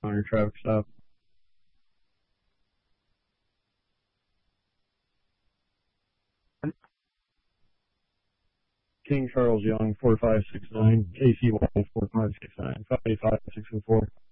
on your traffic stop. King Charles Young, 4569, KC1 4569, 585 604.